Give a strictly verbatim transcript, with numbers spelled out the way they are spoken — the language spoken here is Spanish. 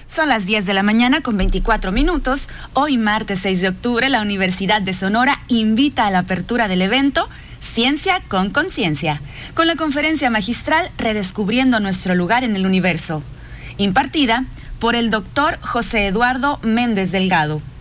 Son las diez de la mañana con veinticuatro minutos. Hoy, martes seis de octubre, la Universidad de Sonora invita a la apertura del evento Ciencia con Conciencia, con la conferencia magistral Redescubriendo nuestro lugar en el universo, impartida por el doctor José Eduardo Méndez Delgado.